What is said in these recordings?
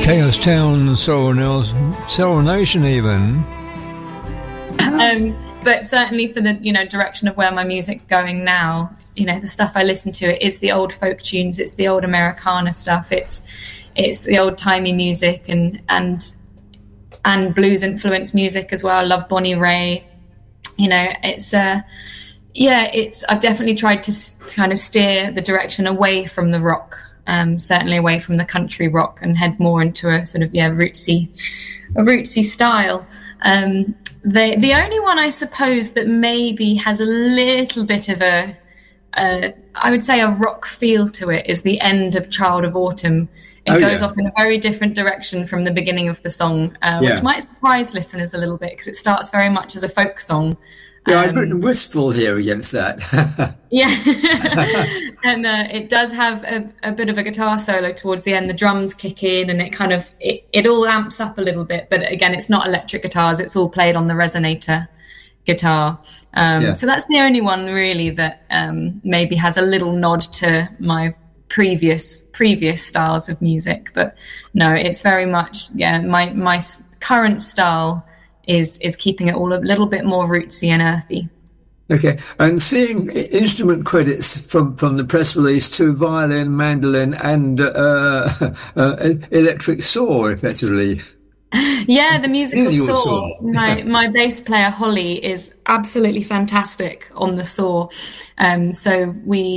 Chaos Town, Sorrow Nation even. But certainly for the direction of where my music's going now, the stuff I listen to is the old folk tunes, it's the old Americana stuff, it's the old timey music and blues influenced music as well. I love Bonnie Raitt. I've definitely tried to kind of steer the direction away from the rock, certainly away from the country rock, and head more into a sort of rootsy style. The only one I suppose that maybe has a little bit of I would say a rock feel to it is the end of Child of Autumn. It goes off in a very different direction from the beginning of the song, which might surprise listeners a little bit because it starts very much as a folk song. Yeah, I'm pretty wistful here against that. Yeah. And it does have a bit of a guitar solo towards the end. The drums kick in and it kind of, it all amps up a little bit. But again, it's not electric guitars. It's all played on the resonator guitar. So that's the only one really that maybe has a little nod to my previous styles of music. But no, it's very much, my current style is keeping it all a little bit more rootsy and earthy. Okay, and seeing instrument credits from the press release to violin, mandolin, and electric saw, effectively. Yeah, the musical saw. My bass player Holly is absolutely fantastic on the saw. So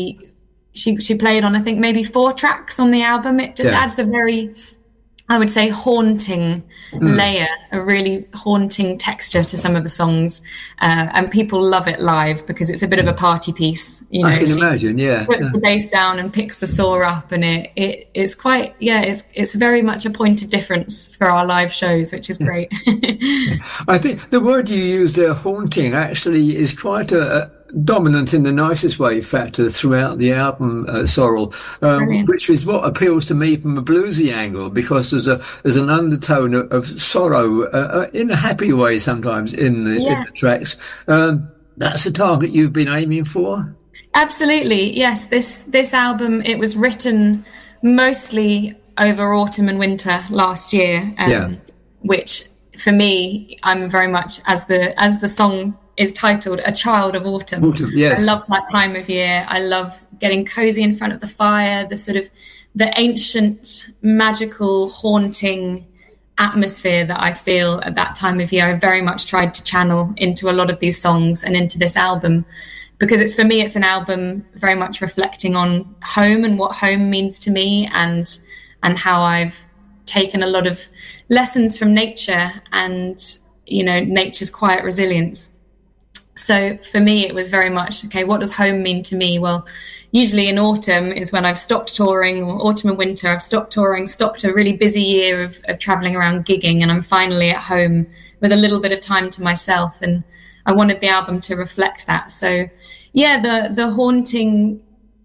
she played on I think maybe 4 tracks on the album. It just adds a very, I would say, haunting layer, a really haunting texture to some of the songs, and people love it live because it's a bit of a party piece. I can imagine. Puts the bass down and picks the saw up, and it's quite it's very much a point of difference for our live shows, which is great. I think the word you use there, haunting, actually is quite a dominant in the nicest way factor throughout the album, Sorrel, which is what appeals to me from a bluesy angle, because there's an undertone of sorrow in a happy way sometimes in the tracks. That's the target you've been aiming for? Absolutely, yes. This album, it was written mostly over autumn and winter last year, which for me, I'm very much, as the song is titled, a child of autumn. Yes. I love that time of year. I love getting cozy in front of the fire, the sort of the ancient, magical, haunting atmosphere that I feel at that time of year. I very much tried to channel into a lot of these songs and into this album, because for me, it's an album very much reflecting on home and what home means to me, and how I've taken a lot of lessons from nature and, nature's quiet resilience. So for me, it was very much, okay, what does home mean to me? Well, usually in autumn is when I've stopped touring, or autumn and winter, I've stopped touring, stopped a really busy year of traveling around gigging, and I'm finally at home with a little bit of time to myself. And I wanted the album to reflect that. So yeah, the haunting,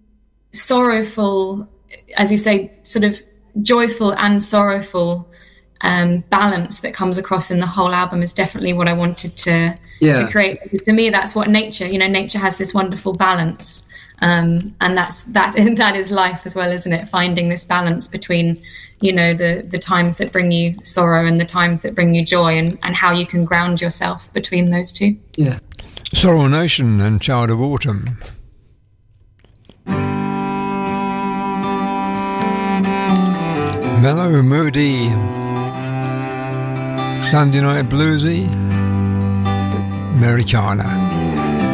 sorrowful, as you say, sort of joyful and sorrowful balance that comes across in the whole album is definitely what I wanted to create. Because for me, that's what nature has this wonderful balance, and that is life as well, isn't it? Finding this balance between the times that bring you sorrow and the times that bring you joy, and how you can ground yourself between those two. Sorrow Nation and Child of Autumn. Mellow, moody, Sunday night bluesy, Americana.